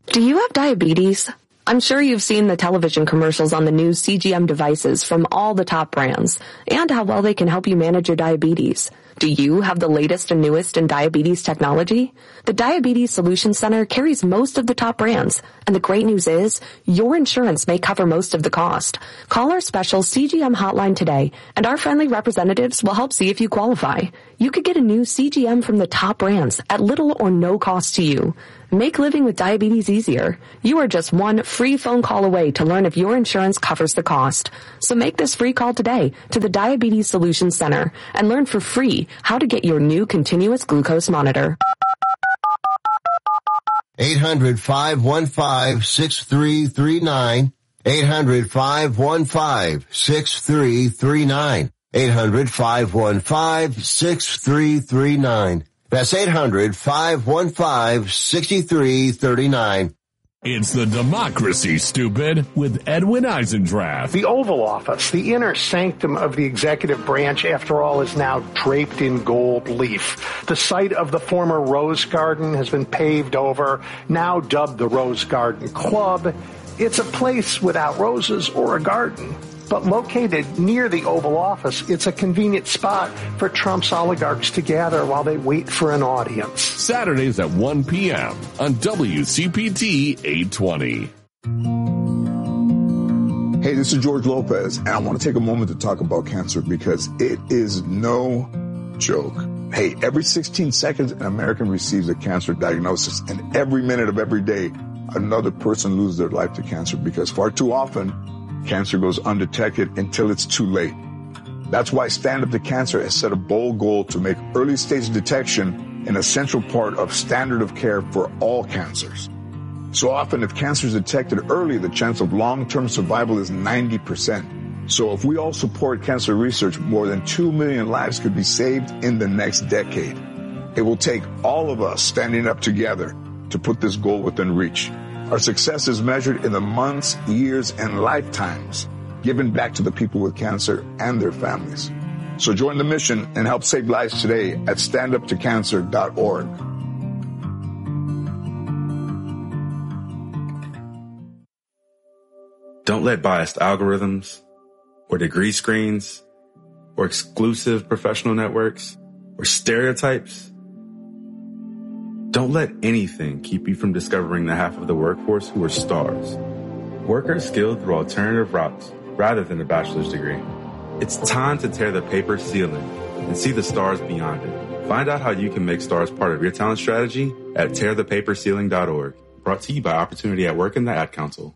Do you have diabetes? I'm sure you've seen the television commercials on the new CGM devices from all the top brands and how well they can help you manage your diabetes. Do you have the latest and newest in diabetes technology? The Diabetes Solutions Center carries most of the top brands, and the great news is your insurance may cover most of the cost. Call our special CGM hotline today, and our friendly representatives will help see if you qualify. You could get a new CGM from the top brands at little or no cost to you. Make living with diabetes easier. You are just one free phone call away to learn if your insurance covers the cost. So make this free call today to the Diabetes Solutions Center and learn for free how to get your new continuous glucose monitor. 800-515-6339. 800-515-6339. 800-515-6339. That's 800-515-6339. It's the Democracy, Stupid, with Edwin Eisendrath. The Oval Office, the inner sanctum of the executive branch, after all, is now draped in gold leaf. The site of the former Rose Garden has been paved over, now dubbed the Rose Garden Club. It's a place without roses or a garden. But located near the Oval Office, it's a convenient spot for Trump's oligarchs to gather while they wait for an audience. Saturdays at 1 p.m. on WCPT 820. Hey, this is George Lopez, and I want to take a moment to talk about cancer because it is no joke. Hey, every 16 seconds, an American receives a cancer diagnosis, and every minute of every day, another person loses their life to cancer because far too often, cancer goes undetected until it's too late. That's why Stand Up to Cancer has set a bold goal to make early stage detection an essential part of standard of care for all cancers. So often, if cancer is detected early, the chance of long-term survival is 90%. So if we all support cancer research, more than 2 million lives could be saved in the next decade. It will take all of us standing up together to put this goal within reach. Our success is measured in the months, years, and lifetimes given back to the people with cancer and their families. So join the mission and help save lives today at standuptocancer.org. Don't let biased algorithms or degree screens or exclusive professional networks or stereotypes. Don't let anything keep you from discovering the half of the workforce who are stars. Workers skilled through alternative routes rather than a bachelor's degree. It's time to tear the paper ceiling and see the stars beyond it. Find out how you can make stars part of your talent strategy at tearthepaperceiling.org. Brought to you by Opportunity at Work and the Ad Council.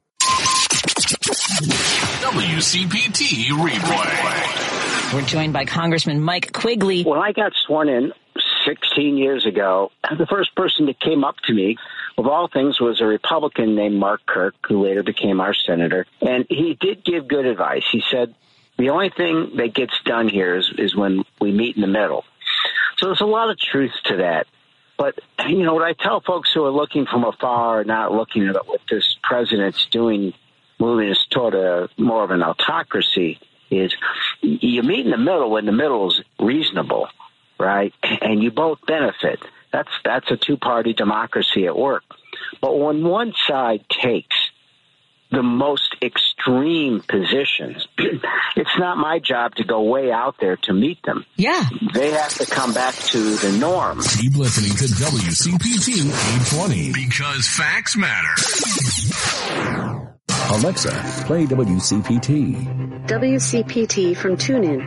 WCPT Replay. We're joined by Congressman Mike Quigley. When I got sworn in 16 years ago, the first person that came up to me, of all things, was a Republican named Mark Kirk, who later became our senator. And he did give good advice. He said, the only thing that gets done here is when we meet in the middle. So there's a lot of truth to that. But, you know, what I tell folks who are looking from afar, not looking at what this president's doing, moving us toward more of an autocracy, is you meet in the middle when the middle is reasonable, right? And you both benefit. That's a two-party democracy at work. But when one side takes the most extreme positions, it's not my job to go way out there to meet them. Yeah. They have to come back to the norm. Keep listening to WCPT 820 because facts matter. Alexa, play WCPT. WCPT from TuneIn.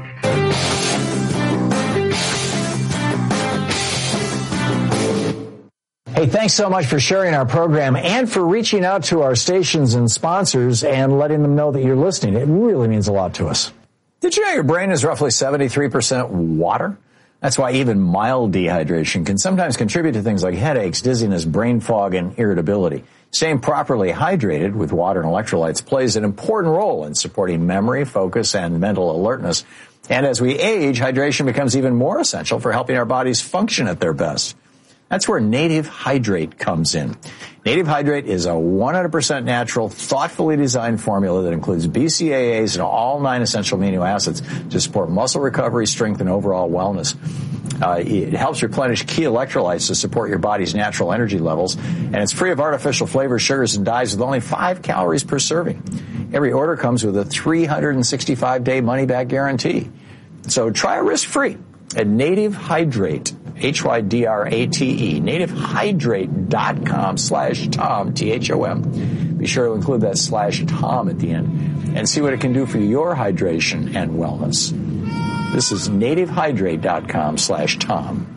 Hey, thanks so much for sharing our program and for reaching out to our stations and sponsors and letting them know that you're listening. It really means a lot to us. Did you know your brain is roughly 73% water? That's why even mild dehydration can sometimes contribute to things like headaches, dizziness, brain fog, and irritability. Staying properly hydrated with water and electrolytes plays an important role in supporting memory, focus, and mental alertness. And as we age, hydration becomes even more essential for helping our bodies function at their best. That's where Native Hydrate comes in. Native Hydrate is a 100% natural, thoughtfully designed formula that includes BCAAs and all 9 essential amino acids to support muscle recovery, strength, and overall wellness. It helps replenish key electrolytes to support your body's natural energy levels, and it's free of artificial flavors, sugars, and dyes with only 5 calories per serving. Every order comes with a 365-day money-back guarantee. So try it risk-free at Native Hydrate, Hydrate, nativehydrate.com/Tom, Thom. Be sure to include that /Tom at the end and see what it can do for your hydration and wellness. This is nativehydrate.com/Tom.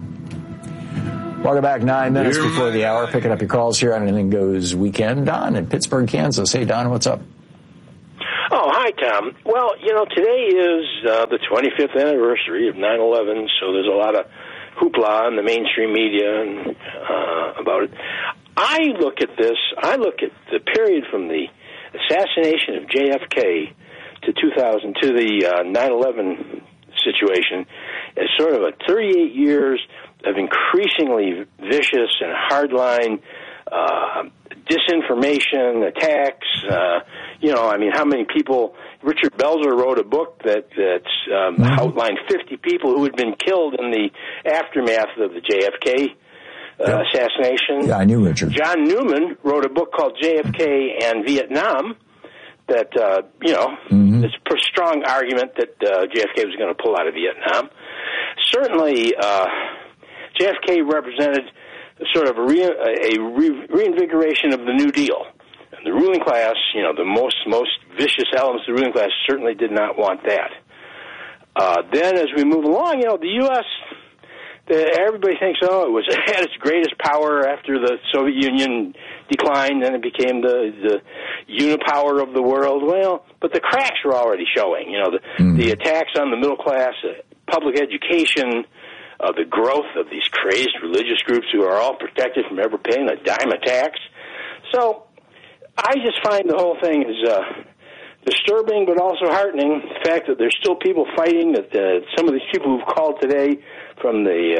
Welcome back, 9 minutes before the hour. Picking up your calls here on Anything Goes Weekend. Don in Pittsburgh, Kansas. Hey, Don, what's up? Oh, hi, Tom. Well, today is the 25th anniversary of 9/11, so there's a lot of hoopla in the mainstream media and about it. I look at the period from the assassination of JFK to 2000 to the 9/11 situation as sort of a 38 years of increasingly vicious and hardline disinformation attacks. How many people? Richard Belzer wrote a book that outlined 50 people who had been killed in the aftermath of the JFK assassination. Yeah, I knew Richard. John Newman wrote a book called JFK and Vietnam. That it's a strong argument that JFK was going to pull out of Vietnam. Certainly, JFK represented sort of a reinvigoration of the New Deal. And the ruling class, the most vicious elements of the ruling class certainly did not want that. Then as we move along, the U.S., everybody thinks, it had its greatest power after the Soviet Union declined, and it became the unipower of the world. Well, but the cracks were already showing. The attacks on the middle class, public education, the growth of these crazed religious groups who are all protected from ever paying a dime a tax. So I just find the whole thing is disturbing, but also heartening. The fact that there's still people fighting. That some of these people who've called today from the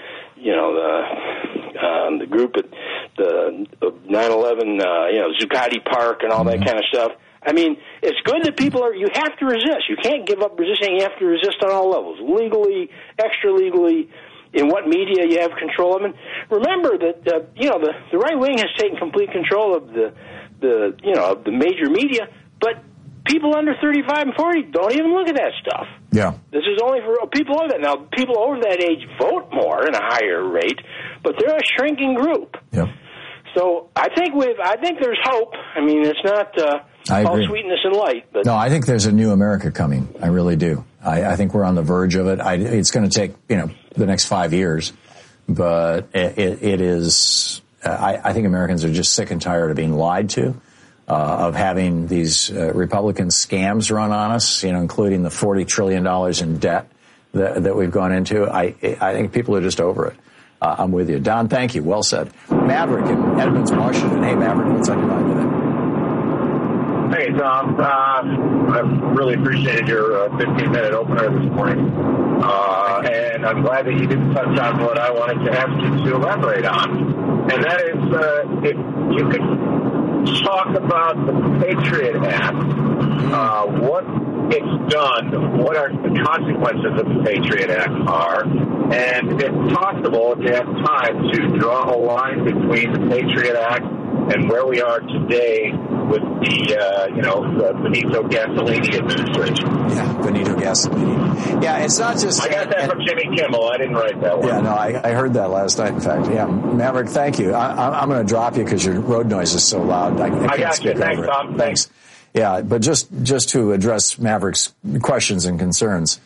group at the 9/11, Zuccotti Park and all that kind of stuff. I mean, it's good that you have to resist. You can't give up resisting. You have to resist on all levels, legally, extra-legally, in what media you have control of. And remember that, the right wing has taken complete control of the major media, but people under 35 and 40 don't even look at that stuff. Yeah. This is only for people over that. Now, people over that age vote more in a higher rate, but they're a shrinking group. Yeah. So I think there's hope. I mean, it's not all sweetness and light. But no, I think there's a new America coming. I really do. I think we're on the verge of it. It's going to take, the next 5 years, but it is. I think Americans are just sick and tired of being lied to, of having these Republican scams run on us, including the $40 trillion in debt that we've gone into. I think people are just over it. I'm with you. Don, thank you. Well said. Maverick in Edmonds, Washington. Hey, Maverick, what's on your mind today? Hey, Tom. I really appreciated your 15-minute opener this morning. And I'm glad that you didn't touch on what I wanted to ask you to elaborate on. And that is, if you could talk about the Patriot Act, what it's done, what are the consequences of the Patriot Act are, and if possible, if you have time, to draw a line between the Patriot Act and where we are today with the Benito Gassolini administration. Yeah, Benito Gassolini. Yeah, it's not just... I got that from Jimmy Kimmel. I didn't write that one. Yeah, no, I heard that last night, in fact. Yeah, Maverick, thank you. I'm going to drop you because your road noise is so loud. I can't speak over it. Tom. Thanks. Yeah, but just to address Maverick's questions and concerns,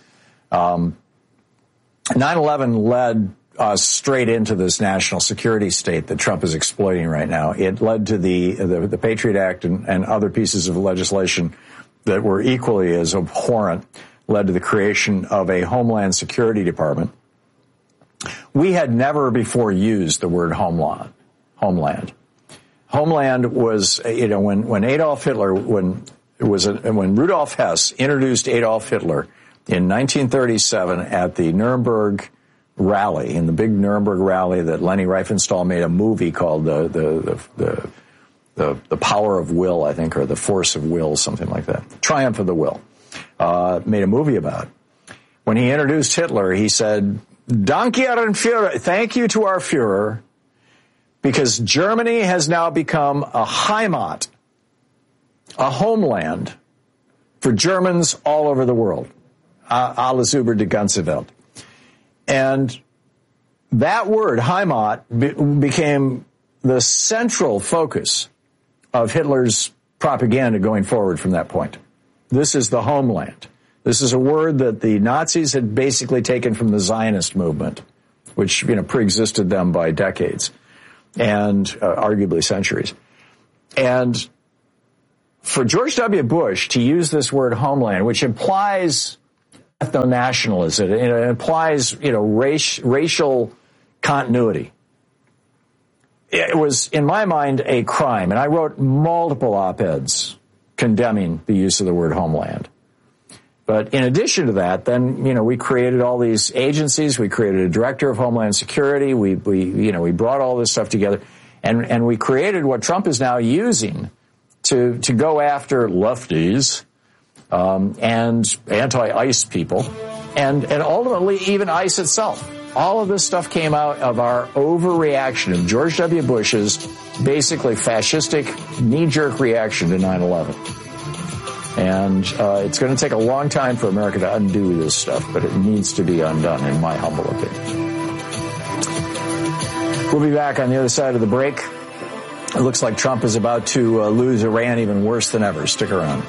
9/11 led us straight into this national security state that Trump is exploiting right now. It led to the Patriot Act and other pieces of legislation that were equally as abhorrent, led to the creation of a Homeland Security Department. We had never before used the word homeland. Homeland was, when Adolf Hitler, when Rudolf Hess introduced Adolf Hitler in 1937 at the Nuremberg rally, in the big Nuremberg rally that Leni Riefenstahl made a movie called the Power of Will, I think, or the Force of Will, something like that. Triumph of the Will. Made a movie about it. When he introduced Hitler, he said, Danke an Führer. Thank you to our Führer, because Germany has now become a Heimat, a homeland for Germans all over the world. Alles über die ganze Welt. And that word, Heimat, became the central focus of Hitler's propaganda going forward from that point. This is the homeland. This is a word that the Nazis had basically taken from the Zionist movement, which, preexisted them by decades and arguably centuries. And for George W. Bush to use this word homeland, which implies ethno-nationalism, it implies, racial continuity, it was, in my mind, a crime. And I wrote multiple op-eds condemning the use of the word homeland. But in addition to that, then, we created all these agencies. We created a director of Homeland Security. We brought all this stuff together, and we created what Trump is now using to go after lefties, and anti-ICE people, and ultimately even ICE itself. All of this stuff came out of our overreaction of George W. Bush's basically fascistic knee-jerk reaction to 9/11. And it's going to take a long time for America to undo this stuff, but it needs to be undone, in my humble opinion. We'll be back on the other side of the break. It looks like Trump is about to lose Iran even worse than ever. Stick around.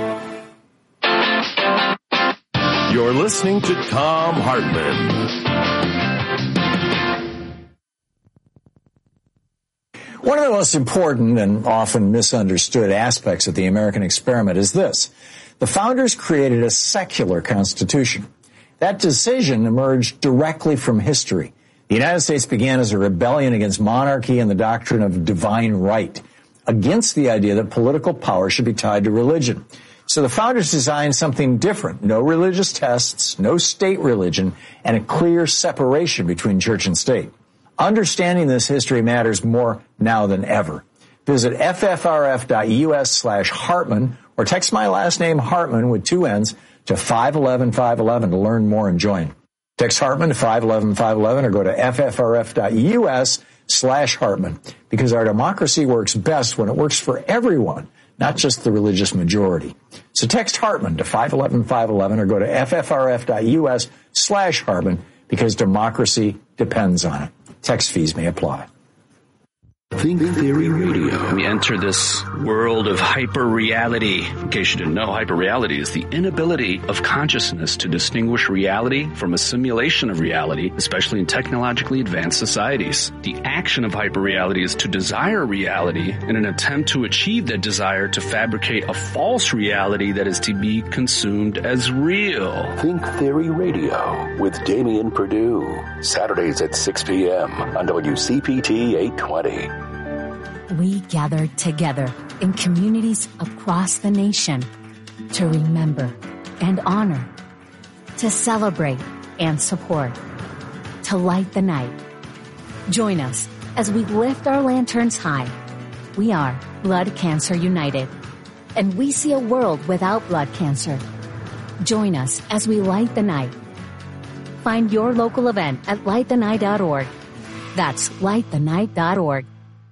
You're listening to Thom Hartmann. One of the most important and often misunderstood aspects of the American experiment is this. The founders created a secular constitution. That decision emerged directly from history. The United States began as a rebellion against monarchy and the doctrine of divine right, against the idea that political power should be tied to religion. So the founders designed something different. No religious tests, no state religion, and a clear separation between church and state. Understanding this history matters more now than ever. Visit ffrf.us/Hartman or text my last name Hartman with 2 N's to 511-511 to learn more and join. Text Hartman to 511-511 or go to ffrf.us/Hartman, because our democracy works best when it works for everyone, not just the religious majority. So text Hartman to 511-511 or go to ffrf.us/Hartman, because democracy depends on it. Text fees may apply. Think Theory Radio. We enter this world of hyper-reality. In case you didn't know, hyper-reality is the inability of consciousness to distinguish reality from a simulation of reality, especially in technologically advanced societies. The action of hyper-reality is to desire reality in an attempt to achieve that desire to fabricate a false reality that is to be consumed as real. Think Theory Radio with Damian Perdue. Saturdays at 6 p.m. on WCPT 820. We gather together in communities across the nation to remember and honor, to celebrate and support, to light the night. Join us as we lift our lanterns high. We are Blood Cancer United, and we see a world without blood cancer. Join us as we light the night. Find your local event at lightthenight.org. That's lightthenight.org.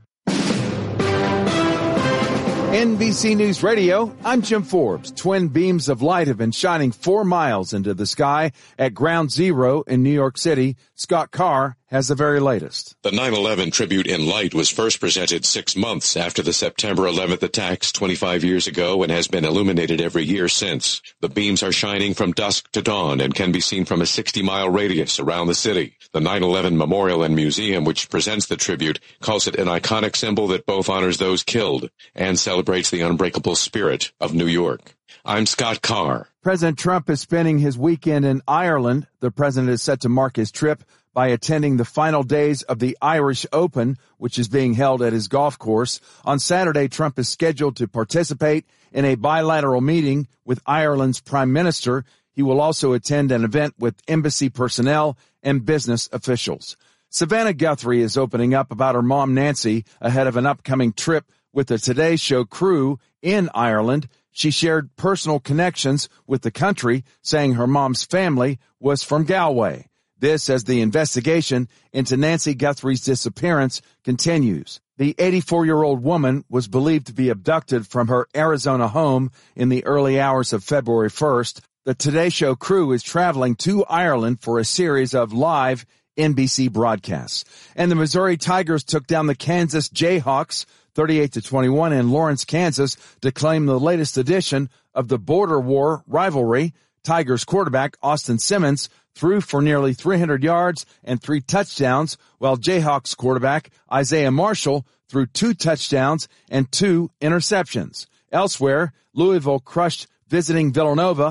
NBC News Radio, I'm Jim Forbes. Twin beams of light have been shining 4 miles into the sky at Ground Zero in New York City. Scott Carr has the very latest. The 9/11 tribute in light was first presented 6 months after the September 11th attacks 25 years ago and has been illuminated every year since. The beams are shining from dusk to dawn and can be seen from a 60-mile radius around the city. The 9/11 Memorial and Museum, which presents the tribute, calls it an iconic symbol that both honors those killed and celebrates the unbreakable spirit of New York. I'm Scott Carr. President Trump is spending his weekend in Ireland. The president is set to mark his trip by attending the final days of the Irish Open, which is being held at his golf course. On Saturday, Trump is scheduled to participate in a bilateral meeting with Ireland's prime minister. He will also attend an event with embassy personnel and business officials. Savannah Guthrie is opening up about her mom, Nancy, ahead of an upcoming trip with the Today Show crew in Ireland. She shared personal connections with the country, saying her mom's family was from Galway. This as the investigation into Nancy Guthrie's disappearance continues. The 84-year-old woman was believed to be abducted from her Arizona home in the early hours of February 1st. The Today Show crew is traveling to Ireland for a series of live NBC broadcasts. And the Missouri Tigers took down the Kansas Jayhawks 38-21 in Lawrence, Kansas, to claim the latest edition of the Border War rivalry. Tigers quarterback Austin Simmons threw for nearly 300 yards and 3 touchdowns, while Jayhawks quarterback Isaiah Marshall threw 2 touchdowns and 2 interceptions. Elsewhere, Louisville crushed visiting Villanova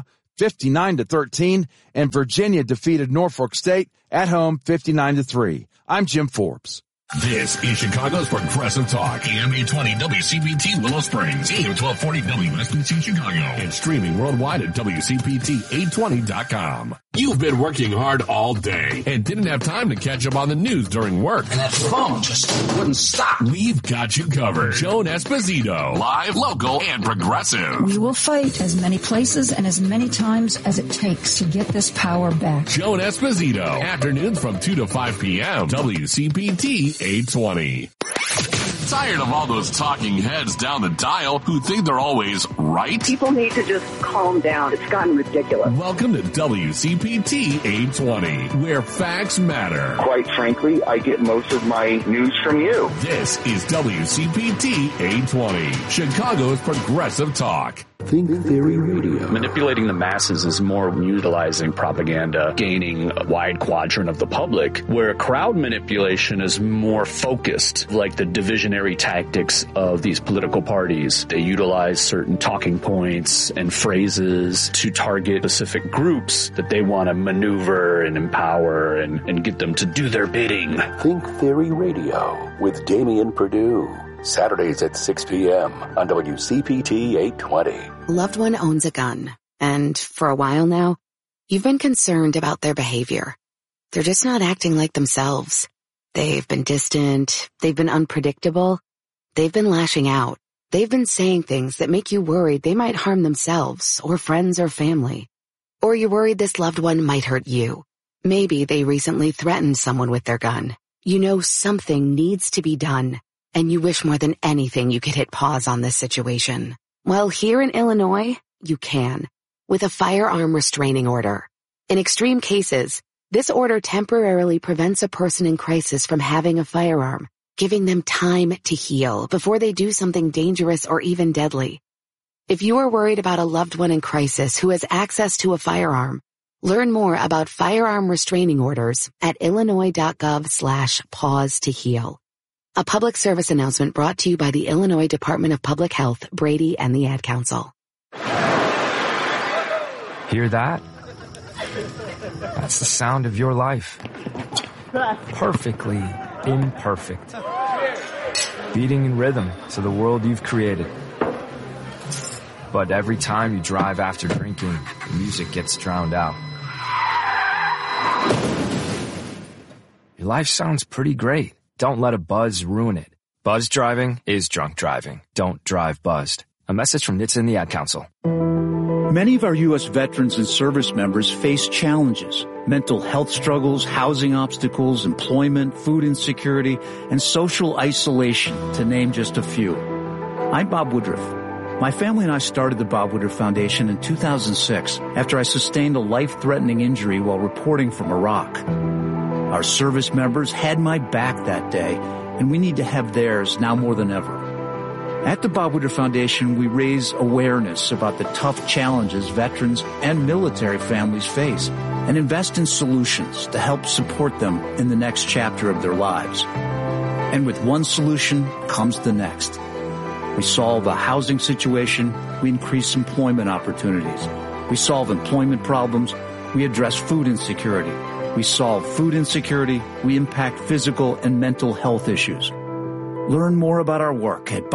59-13, and Virginia defeated Norfolk State at home 59-3. I'm Jim Forbes. This is Chicago's Progressive Talk, AM 820 WCPT Willow Springs, AM 1240 WSBC Chicago, and streaming worldwide at WCPT820.com. You've been working hard all day and didn't have time to catch up on the news during work. And that phone just wouldn't stop. We've got you covered. Joan Esposito, live, local, and progressive. We will fight as many places and as many times as it takes to get this power back. Joan Esposito, afternoons from 2 to 5 p.m. WCPT 820. Tired of all those talking heads down the dial who think they're always right? People need to just calm down. It's gotten ridiculous. Welcome to WCPT 820, where facts matter. Quite frankly, I get most of my news from you. This is WCPT 820, Chicago's Progressive Talk. Think Theory Radio. Manipulating the masses is more utilizing propaganda, gaining a wide quadrant of the public, where crowd manipulation is more focused, like the divisionary tactics of these political parties. They utilize certain talking points and phrases to target specific groups that they want to maneuver and empower and get them to do their bidding. Think Theory Radio with Damian Perdue. Saturdays at 6 p.m. on WCPT 820. Loved one owns a gun, and for a while now, you've been concerned about their behavior. They're just not acting like themselves. They've been distant, they've been unpredictable, they've been lashing out. They've been saying things that make you worried they might harm themselves or friends or family. Or you're worried this loved one might hurt you. Maybe they recently threatened someone with their gun. You know something needs to be done. And you wish more than anything you could hit pause on this situation. Well, here in Illinois, you can, with a firearm restraining order. In extreme cases, this order temporarily prevents a person in crisis from having a firearm, giving them time to heal before they do something dangerous or even deadly. If you are worried about a loved one in crisis who has access to a firearm, learn more about firearm restraining orders at illinois.gov/pause to heal. A public service announcement brought to you by the Illinois Department of Public Health, Brady, and the Ad Council. Hear that? That's the sound of your life. Perfectly imperfect. Beating in rhythm to the world you've created. But every time you drive after drinking, the music gets drowned out. Your life sounds pretty great. Don't let a buzz ruin it. Buzz driving is drunk driving. Don't drive buzzed. A message from NHTSA and the Ad Council. Many of our U.S. veterans and service members face challenges, mental health struggles, housing obstacles, employment, food insecurity, and social isolation, to name just a few. I'm Bob Woodruff. My family and I started the Bob Woodruff Foundation in 2006 after I sustained a life-threatening injury while reporting from Iraq. Our service members had my back that day, and we need to have theirs now more than ever. At the Bob Woodruff Foundation, we raise awareness about the tough challenges veterans and military families face and invest in solutions to help support them in the next chapter of their lives. And with one solution comes the next. We solve a housing situation, we increase employment opportunities. We solve employment problems, we address food insecurity. We solve food insecurity, we impact physical and mental health issues. Learn more about our work at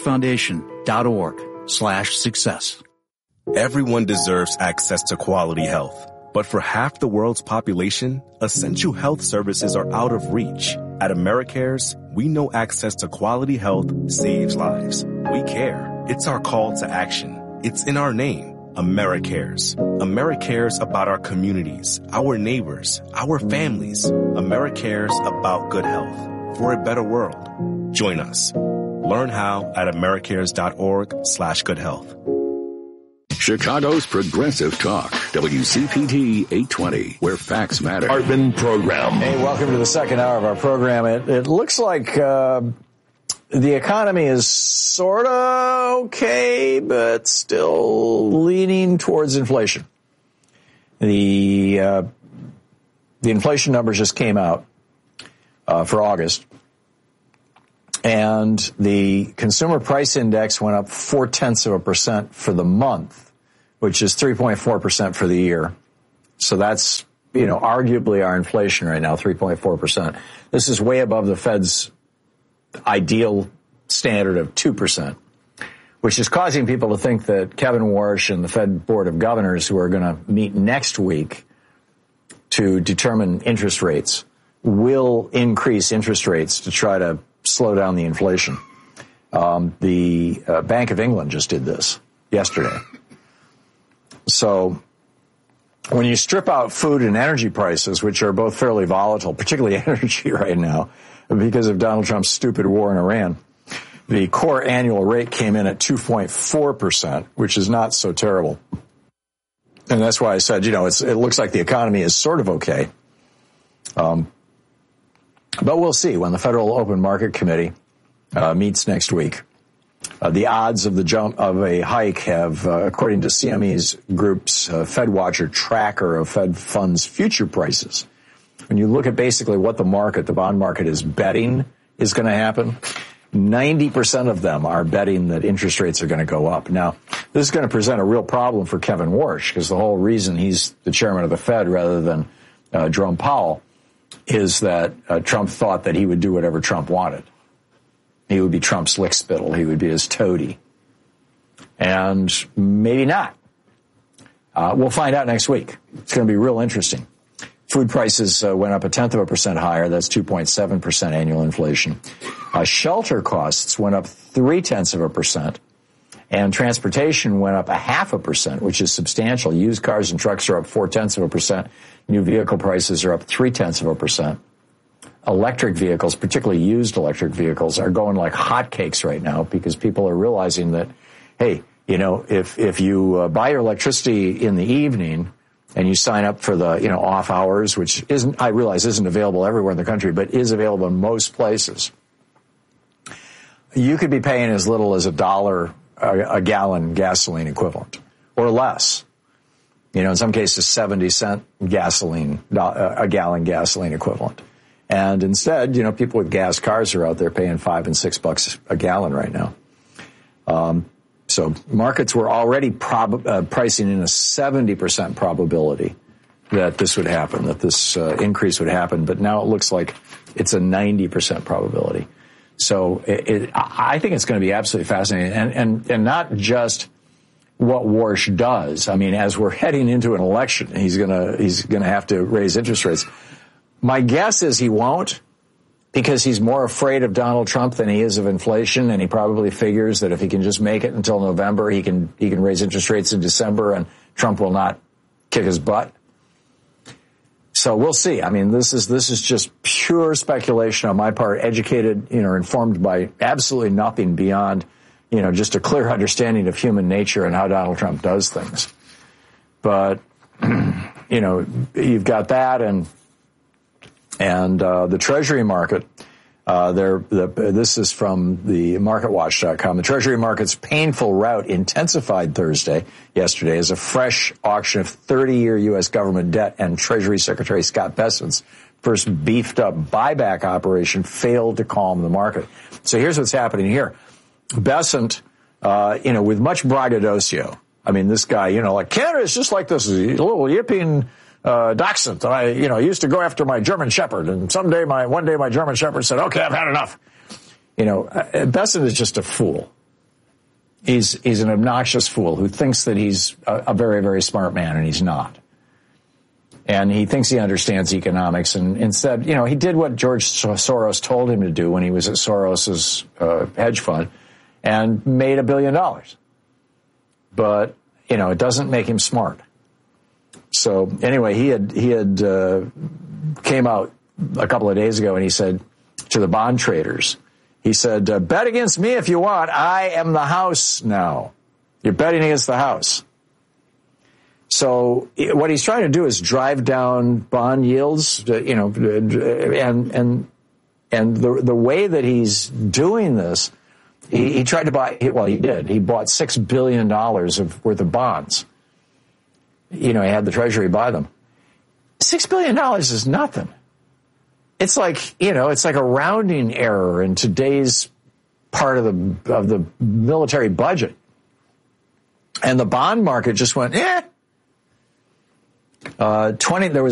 bobwoodrufffoundation.org/success. Everyone deserves access to quality health. But for half the world's population, essential health services are out of reach. At AmeriCares, we know access to quality health saves lives. We care. It's our call to action. It's in our name. AmeriCares. AmeriCares about our communities, our neighbors, our families. AmeriCares about good health for a better world. Join us. Learn how at americares.org/goodhealth. Chicago's Progressive Talk, WCPT 820, where facts matter. Urban Program. Hey, welcome to the second hour of our program. It looks like the economy is sort of okay, but still leaning towards inflation. The inflation numbers just came out for August, and the consumer price index went up 0.4% for the month, which is 3.4% for the year. So that's, arguably our inflation right now, 3.4%. This is way above the Fed's ideal standard of 2%, which is causing people to think that Kevin Warsh and the Fed Board of Governors, who are going to meet next week to determine interest rates, will increase interest rates to try to slow down the inflation. The Bank of England just did this yesterday. So when you strip out food and energy prices, which are both fairly volatile, particularly energy right now, because of Donald Trump's stupid war in Iran, the core annual rate came in at 2.4%, which is not so terrible. And that's why I said, it looks like the economy is sort of okay. But we'll see when the Federal Open Market Committee meets next week. The odds of the jump of a hike have, according to CME's group's FedWatcher tracker of Fed funds future prices. When you look at basically what the bond market is betting is going to happen, 90% of them are betting that interest rates are going to go up. Now, this is going to present a real problem for Kevin Warsh, because the whole reason he's the chairman of the Fed rather than Jerome Powell is that Trump thought that he would do whatever Trump wanted. He would be Trump's lickspittle. He would be his toady. And maybe not. We'll find out next week. It's going to be real interesting. Food prices went up 0.1% higher. That's 2.7% annual inflation. Shelter costs went up 0.3%. And transportation went up 0.5%, which is substantial. Used cars and trucks are up 0.4%. New vehicle prices are up 0.3%. Electric vehicles, particularly used electric vehicles, are going like hotcakes right now because people are realizing that, hey, if you buy your electricity in the evening and you sign up for the, off hours, which I realize isn't available everywhere in the country, but is available in most places, you could be paying as little as $1 a gallon gasoline equivalent or less. In some cases, 70-cent gasoline, a gallon gasoline equivalent. And instead, people with gas cars are out there paying $5 and $6 a gallon right now. So markets were already pricing in a 70% probability that this would happen, that this increase would happen. But now it looks like it's a 90% probability. So I think it's going to be absolutely fascinating. And not just what Warsh does. I mean, as we're heading into an election, he's going to have to raise interest rates. My guess is he won't, because he's more afraid of Donald Trump than he is of inflation, and he probably figures that if he can just make it until November, he can raise interest rates in December, and Trump will not kick his butt. So we'll see. I mean, this is just pure speculation on my part, educated, informed by absolutely nothing beyond, just a clear understanding of human nature and how Donald Trump does things. But, you've got that, and the Treasury market, this is from the MarketWatch.com. The Treasury market's painful rout intensified yesterday, as a fresh auction of 30-year U.S. government debt and Treasury Secretary Scott Bessent's first beefed up buyback operation failed to calm the market. So here's what's happening here. Bessent, with much braggadocio. I mean, this guy, like Canada is just like this little yipping dachshund. I used to go after my German Shepherd, and one day my German Shepherd said, "Okay, I've had enough." Bessent is just a fool. He's an obnoxious fool who thinks that he's a very, very smart man, and he's not. And he thinks he understands economics, and instead, he did what George Soros told him to do when he was at Soros's hedge fund, and made $1 billion. But it doesn't make him smart. So anyway, he had came out a couple of days ago and he said to the bond traders, he said, bet against me if you want. I am the house now. You're betting against the house. So what he's trying to do is drive down bond yields, and the way that he's doing this, he tried to buy, well, he did. He bought $6 billion worth of bonds. He had the Treasury buy them. $6 billion is nothing. It's like, it's like a rounding error in today's part of the military budget. And the bond market just went, there was